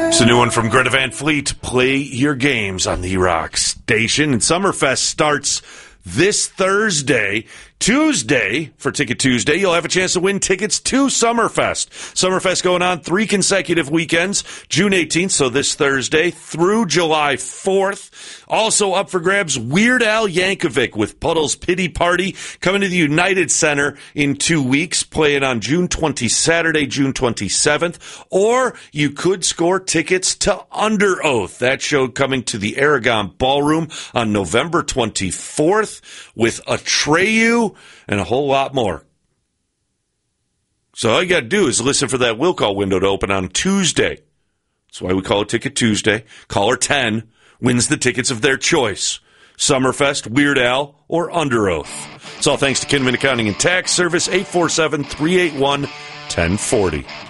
It's a new one from Greta Van Fleet. Play your games on the Rock Station. And Summerfest starts this Thursday. Tuesday, for Ticket Tuesday, you'll have a chance to win tickets to Summerfest. Summerfest going on 3 consecutive weekends, June 18th, so this Thursday, through July 4th. Also up for grabs, Weird Al Yankovic with Puddle's Pity Party, coming to the United Center in 2 weeks, playing on Saturday, June 27th. Or you could score tickets to Under Oath. That show coming to the Aragon Ballroom on November 24th with Atreyu and a whole lot more. So all you got to do is listen for that will call window to open on Tuesday. That's why we call it Ticket Tuesday. Caller 10 wins the tickets of their choice. Summerfest, Weird Al, or Under Oath. It's all thanks to Kinman Accounting and Tax Service, 847-381-1040.